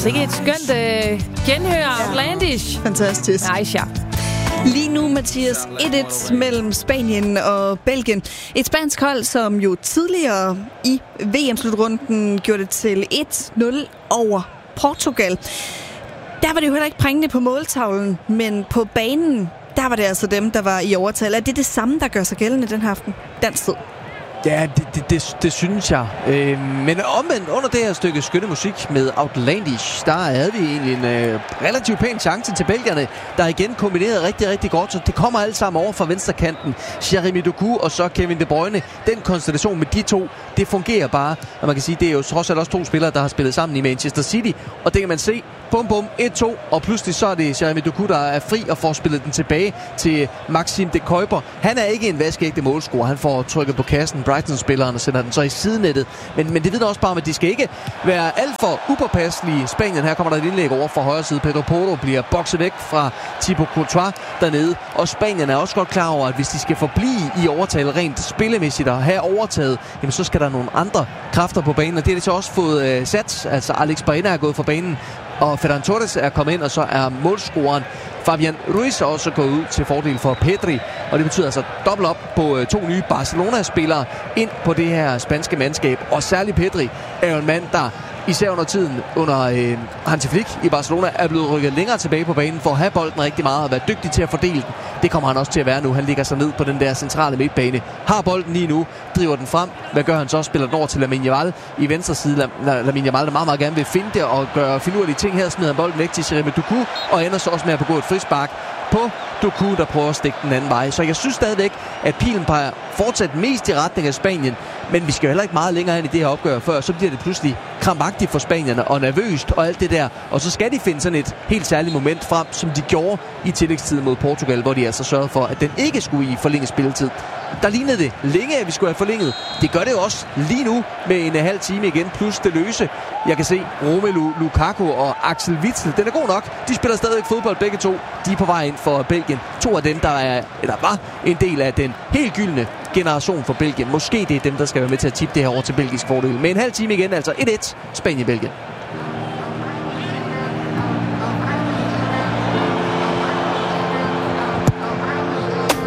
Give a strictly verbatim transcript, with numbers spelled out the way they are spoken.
Sikke et skønt øh, genhør. Outlandish. Fantastisk. Nice, ja. Lige nu, Mathias, et et mellem Spanien og Belgien. Et spansk hold, som jo tidligere i V M-slutrunden gjorde det til et nul over Portugal. Der var det jo heller ikke prængende på måltavlen, men på banen, der var det altså dem, der var i overtal. Er det det samme, der gør sig gældende den her aften? Dansk tid. Ja, det, det, det, det synes jeg. Øh, men omvendt, under det her stykke skønne musik med Outlandish, der havde vi egentlig en øh, relativt pæn chance til belgierne, der igen kombinerede rigtig, rigtig godt. Så det kommer alt sammen over fra venstrekanten. Jeremy Doku og så Kevin De Bruyne. Den konstellation med de to, det fungerer bare. Og man kan sige, det er jo trods alt også to spillere, der har spillet sammen i Manchester City. Og det kan man se. Bum, bum, et to. Og pludselig så er det Jeremy Doku, der er fri og får spillet den tilbage til Maxime de Kuiper. Han er ikke en vaskeægte målscorer. Han får trykket på kassen. Brighton-spilleren og sender den så i sidenettet. Men, men det vidner også bare om, at de skal ikke være alt for upåpasselige. Spanien, her kommer der et indlæg over fra højre side. Pedro Porro bliver bokset væk fra Thibaut Courtois dernede. Og Spanien er også godt klar over, at hvis de skal forblive i overtal rent spillemæssigt og have overtaget, jamen så skal der nogle andre kræfter på banen. Og det har de så også fået øh, sat. Altså Alex Baena er gået fra banen, og Ferran Torres er kommet ind, og så er målscoren Fabian Ruiz er også gået ud til fordel for Pedri. Og det betyder altså dobbelt op på øh, to nye Barcelona-spillere ind på det her spanske mandskab. Og særligt Pedri er jo en mand, der især under tiden under øh, Hansi Flick i Barcelona er blevet rykket længere tilbage på banen for at have bolden rigtig meget og være dygtig til at fordele den. Det kommer han også til at være nu. Han ligger sig ned på den der centrale midtbane. Har bolden lige nu, driver den frem. Hvad gør han så? Spiller den over til Lamine Yamal i venstre side. Lamine Yamal, der meget, meget gerne vil finde det og gøre finurlige ting her. Smider han bolden væk til Jeremy Doku og ender så også med at begå et frispark på Doku, der prøver at stikke den anden vej. Så jeg synes stadigvæk, at pilen peger fortsat mest i retning af Spanien. Men vi skal jo heller ikke meget længere ind i det her opgør før. Så bliver det pludselig krampagtigt for spanierne og nervøst og alt det der. Og så skal de finde sådan et helt særligt moment frem, som de gjorde i tillægstiden mod Portugal, hvor de altså sørgede for, at den ikke skulle i forlænget spilletid. Der lignede det længe, at vi skulle have forlænget. Det gør det jo også lige nu med en halv time igen, plus det løse. Jeg kan se Romelu Lukaku og Axel Witsel. Den er god nok. De spiller stadigvæk fodbold begge to. De er på vej ind for Belgien. To af dem, der, er, eller var en del af den helt gyldne generation for Belgien. Måske det er dem, der skal være med til at tippe det her over til belgisk fordel. Med en halv time igen, altså et et Spanien-Belgien.